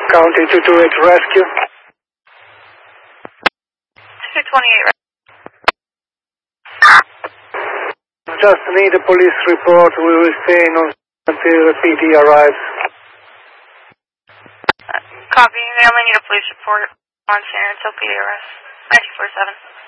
County 228 rescue. 228 Just need a police report. We will stay on until the PD arrives. Copy. They only need a police report on San Antonio PD arrest. 947.